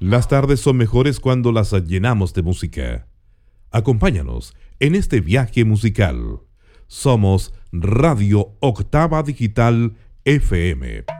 Las tardes son mejores cuando las llenamos de música. Acompáñanos en este viaje musical. Somos Radio Octava Digital FM.